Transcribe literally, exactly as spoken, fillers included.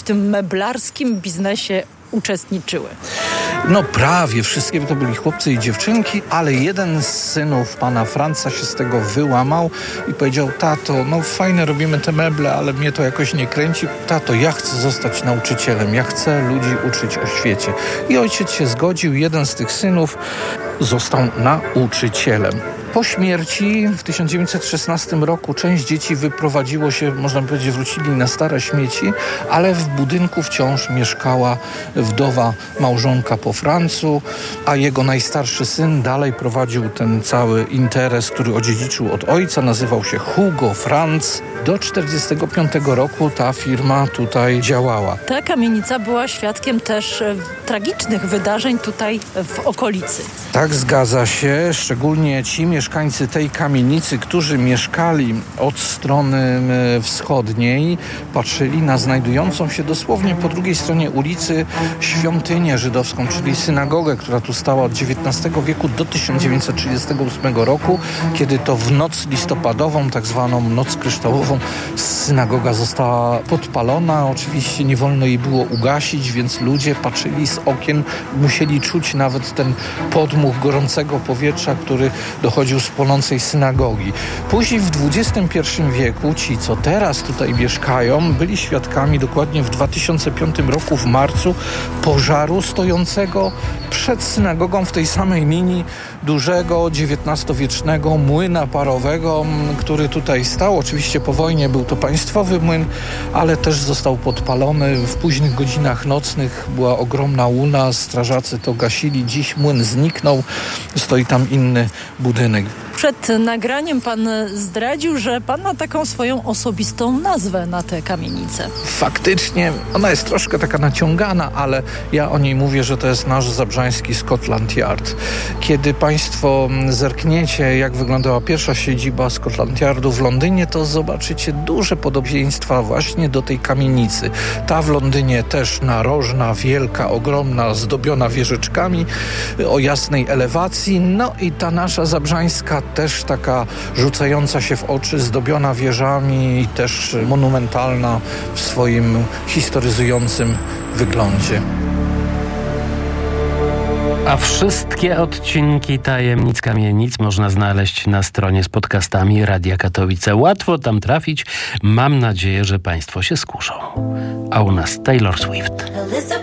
tym meblarskim biznesie uczestniczyły? No prawie wszystkie to byli chłopcy i dziewczynki, ale jeden z synów pana Franca się z tego wyłamał i powiedział: tato, no fajne robimy te meble, ale mnie to jakoś nie kręci. Tato, ja chcę zostać nauczycielem, ja chcę ludzi uczyć o świecie. I ojciec się zgodził, jeden z tych synów został nauczycielem. Po śmierci w tysiąc dziewięćset szesnastym roku część dzieci wyprowadziło się, można powiedzieć, wrócili na stare śmieci, ale w budynku wciąż mieszkała wdowa małżonka po Francu, a jego najstarszy syn dalej prowadził ten cały interes, który odziedziczył od ojca, nazywał się Hugo Franz. Do czterdziestego piątego roku ta firma tutaj działała. Ta kamienica była świadkiem też e, tragicznych wydarzeń tutaj w okolicy. Tak, zgadza się. Szczególnie ci mieszkańcy tej kamienicy, którzy mieszkali od strony wschodniej, patrzyli na znajdującą się dosłownie po drugiej stronie ulicy świątynię żydowską, czyli synagogę, która tu stała od dziewiętnastego wieku do tysiąc dziewięćset trzydziestego ósmego roku, kiedy to w noc listopadową, tak zwaną noc kryształową, synagoga została podpalona. Oczywiście nie wolno jej było ugasić, więc ludzie patrzyli z okien, musieli czuć nawet ten podmuch gorącego powietrza, który dochodził z płonącej synagogi. Później w dwudziestym pierwszym wieku ci, co teraz tutaj mieszkają, byli świadkami dokładnie w dwa tysiące piątym roku w marcu pożaru stojącego przed synagogą w tej samej linii dużego dziewiętnastowiecznego młyna parowego, który tutaj stał. Oczywiście po wojnie był to państwowy młyn, ale też został podpalony. W późnych godzinach nocnych była ogromna łuna, strażacy to gasili. Dziś młyn zniknął, stoi tam inny budynek. Przed nagraniem pan zdradził, że pan ma taką swoją osobistą nazwę na tę kamienicę. Faktycznie, ona jest troszkę taka naciągana, ale ja o niej mówię, że to jest nasz zabrzański Scotland Yard. Kiedy państwo zerkniecie, jak wyglądała pierwsza siedziba Scotland Yardu w Londynie, to zobaczycie duże podobieństwa właśnie do tej kamienicy. Ta w Londynie też narożna, wielka, ogromna, zdobiona wieżyczkami o jasnej elewacji. No i ta nasza zabrzańska też taka rzucająca się w oczy, zdobiona wieżami i też monumentalna w swoim historyzującym wyglądzie. A wszystkie odcinki Tajemnic Kamienic można znaleźć na stronie z podcastami Radia Katowice. Łatwo tam trafić. Mam nadzieję, że państwo się skuszą. A u nas Taylor Swift.